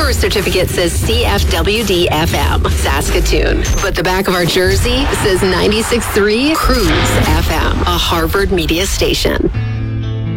birth certificate says CFWD FM, Saskatoon. But the back of our jersey says 96.3 Cruise FM, a Harvard media station.